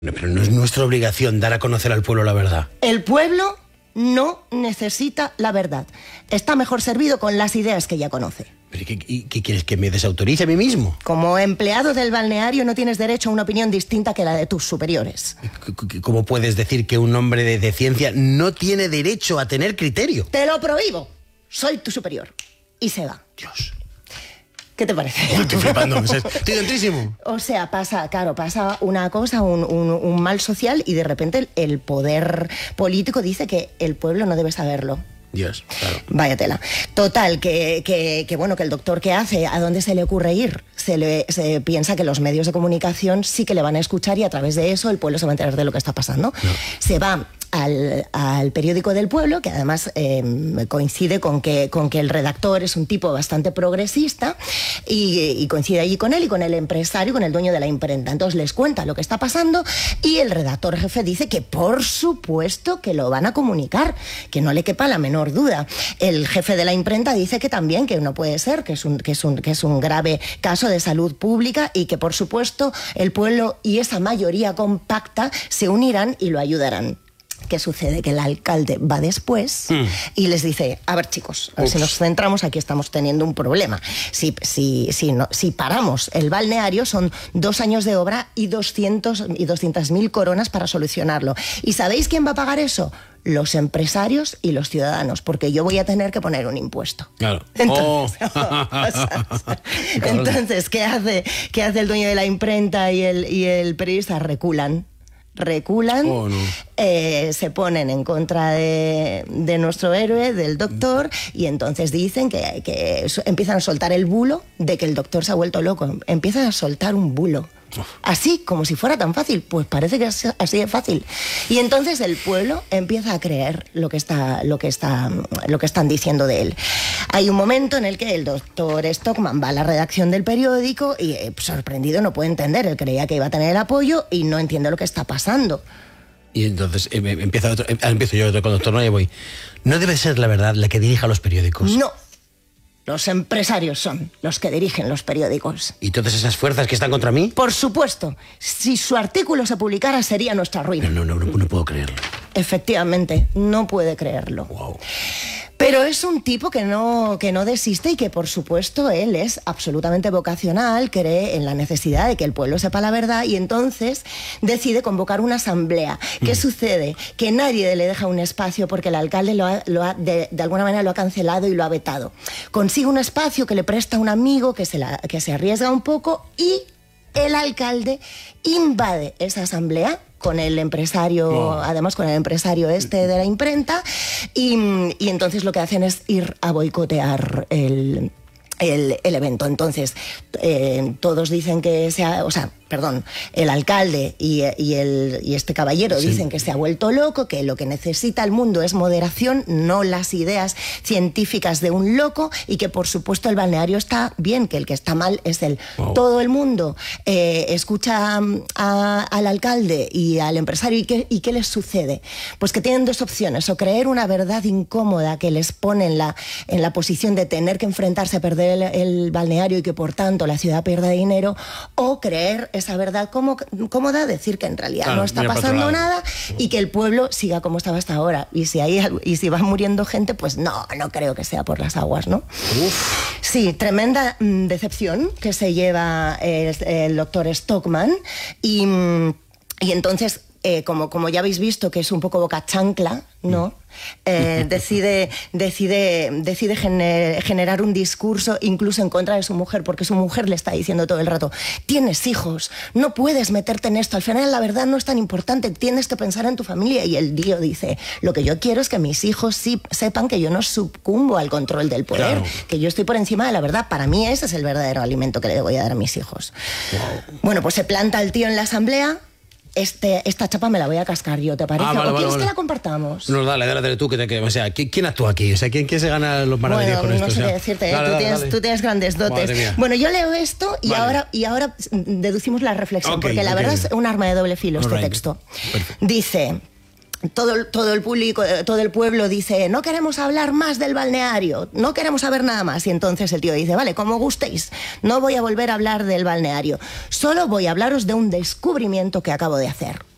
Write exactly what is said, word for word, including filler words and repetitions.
Pero no es nuestra obligación dar a conocer al pueblo la verdad. El pueblo no necesita la verdad. Está mejor servido con las ideas que ya conoce. ¿Pero qué, y, qué quieres, que me desautorice a mí mismo? Como empleado del balneario no tienes derecho a una opinión distinta que la de tus superiores. ¿Cómo puedes decir que un hombre de, de ciencia no tiene derecho a tener criterio? Te lo prohíbo. Soy tu superior. Y se va. Dios. ¿Qué te parece? Oh, estoy flipando, estoy dentrísimo. O sea, pasa, claro, pasa una cosa, un, un, un mal social y de repente el, el poder político dice que el pueblo no debe saberlo. Dios, claro. Vaya tela. Total, que, que, que bueno, que el doctor ¿qué hace? ¿A dónde se le ocurre ir? Se, le, se piensa que los medios de comunicación sí que le van a escuchar y a través de eso el pueblo se va a enterar de lo que está pasando. No. Se va al, al periódico del pueblo, que además eh, coincide con que, con que el redactor es un tipo bastante progresista y, y coincide allí con él y con el empresario, con el dueño de la imprenta. Entonces les cuenta lo que está pasando y el redactor jefe dice que por supuesto que lo van a comunicar, que no le quepa la menor duda. El jefe de la imprenta dice que también, que no puede ser, que es un, que es un, que es un grave caso de salud pública y que por supuesto el pueblo y esa mayoría compacta se unirán y lo ayudarán. ¿Qué sucede? Que el alcalde va después mm. y les dice, a ver chicos, a ver si nos centramos, aquí estamos teniendo un problema. Si, si, si, no, si paramos el balneario son dos años de obra y doscientas mil coronas para solucionarlo. ¿Y sabéis quién va a pagar eso? Los empresarios y los ciudadanos, porque yo voy a tener que poner un impuesto. Claro. Entonces, oh. Entonces ¿qué hace, ¿qué hace el dueño de la imprenta y el, y el periodista? Reculan. reculan, oh, no. eh, se ponen en contra de, de nuestro héroe, del doctor, y entonces dicen que, que empiezan a soltar el bulo de que el doctor se ha vuelto loco. Empiezan a soltar un bulo. Así, como si fuera tan fácil. Pues parece que es así de fácil. Y entonces el pueblo empieza a creer lo que está, lo que está, lo que están diciendo de él. Hay un momento en el que el doctor Stockman va a la redacción del periódico y, eh, sorprendido, no puede entender. Él creía que iba a tener el apoyo y no entiende lo que está pasando. Y entonces eh, empieza otro, eh, empiezo yo otro con doctor Noya y voy. ¿No debe ser la verdad la que dirija los periódicos? No. Los empresarios son los que dirigen los periódicos. ¿Y todas esas fuerzas que están contra mí? Por supuesto. Si su artículo se publicara sería nuestra ruina. No, no, no, no, no puedo creerlo. Efectivamente, no puede creerlo. Wow. Pero es un tipo que no, que no desiste y que, por supuesto, él es absolutamente vocacional, cree en la necesidad de que el pueblo sepa la verdad y entonces decide convocar una asamblea. ¿Qué mm. sucede? Que nadie le deja un espacio porque el alcalde lo ha, lo ha, de, de alguna manera lo ha cancelado y lo ha vetado. Consigue un espacio que le presta un amigo que se, la, que se arriesga un poco y el alcalde invade esa asamblea con el empresario, oh. además con el empresario este de la imprenta, y, y entonces lo que hacen es ir a boicotear el, el, el evento. Entonces, eh, todos dicen que sea, o sea, perdón, el alcalde y, y, el, y este caballero sí. dicen que se ha vuelto loco, que lo que necesita el mundo es moderación, no las ideas científicas de un loco, y que por supuesto el balneario está bien, que el que está mal es él. Wow. Todo el mundo eh, escucha a, a, al alcalde y al empresario, ¿y qué, ¿y qué les sucede? Pues que tienen dos opciones, o creer una verdad incómoda que les pone en la, en la posición de tener que enfrentarse a perder el, el balneario y que por tanto la ciudad pierda dinero, o creer esa verdad cómoda, decir que en realidad claro, no está pasando nada y que el pueblo siga como estaba hasta ahora. Y si hay, y si va muriendo gente, pues no, no creo que sea por las aguas, ¿no? Uf. Sí, tremenda mm, decepción que se lleva el, el doctor Stockman y, y entonces, eh, como, como ya habéis visto que es un poco boca chancla, ¿no? Eh, decide decide, decide gener, generar un discurso incluso en contra de su mujer, porque su mujer le está diciendo todo el rato: tienes hijos, no puedes meterte en esto, al final la verdad no es tan importante, tienes que pensar en tu familia. Y el tío dice: lo que yo quiero es que mis hijos sí sepan que yo no sucumbo al control del poder, claro. que yo estoy por encima de la verdad. Para mí ese es el verdadero alimento que le voy a dar a mis hijos. Wow. Bueno, pues se planta el tío en la asamblea. Este, esta chapa me la voy a cascar yo, ¿te parece? Ah, vale, ¿O quieres vale, vale. que la compartamos? No, dale, dale, dale tú, que te que, o sea, ¿quién, ¿quién actúa aquí? O sea, ¿quién, quién se gana los maravillas bueno, con esto? No sé o sea, qué decirte, ¿eh? dale, tú, dale, tienes, dale. tú tienes grandes dotes. Bueno, yo leo esto y, vale. ahora, y ahora deducimos la reflexión, okay, porque la okay. verdad es un arma de doble filo All este right. texto. Perfect. Dice... Todo, todo el público, todo el pueblo dice: no queremos hablar más del balneario, no queremos saber nada más. Y entonces el tío dice: vale, como gustéis, no voy a volver a hablar del balneario, solo voy a hablaros de un descubrimiento que acabo de hacer.